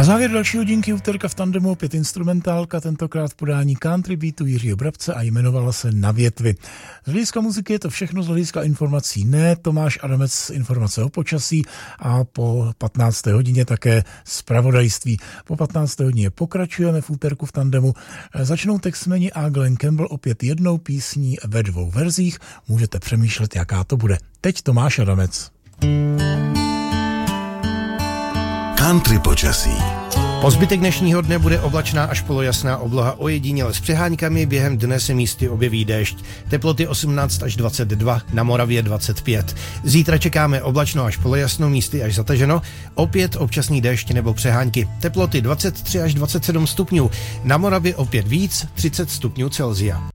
Na závěr další hodinky úterka v tandemu opět instrumentálka, tentokrát v podání country beatu Jiřího Brabce a jmenovala se Na větvi. Z hlediska muziky je to všechno, z hlediska informací ne. Tomáš Adamec informace o počasí a po 15. hodině také zpravodajství. Po 15. hodině pokračujeme v úterku v tandemu. Začnou textmeni a Glenn Campbell opět jednou písní ve dvou verzích. Můžete přemýšlet, jaká to bude. Teď Tomáš Adamec. Country počasí. Po zbytek dnešního dne bude oblačná až polojasná obloha, ojediněle s přeháňkami, během dne se místy objeví déšť. Teploty 18 až 22, na Moravě 25. Zítra čekáme oblačno až polojasno, místy až zataženo, opět občasný déšť nebo přehánky. Teploty 23 až 27 stupňů, na Moravě opět víc, 30 stupňů Celsia.